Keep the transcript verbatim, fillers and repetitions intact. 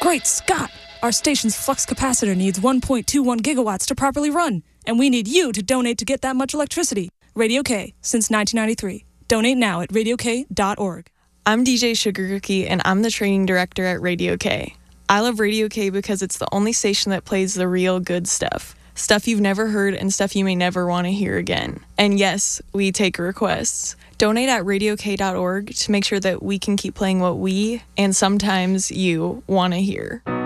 Great Scott! Our station's flux capacitor needs one point two one gigawatts to properly run, and we need you to donate to get that much electricity. Radio K, since nineteen ninety-three. Donate now at radio k dot org. I'm D J Sugar Cookie, and I'm the training director at Radio K. I love Radio K because it's the only station that plays the real good stuff. Stuff you've never heard and stuff you may never want to hear again. And yes, we take requests. Donate at radio k dot org to make sure that we can keep playing what we, and sometimes you, want to hear.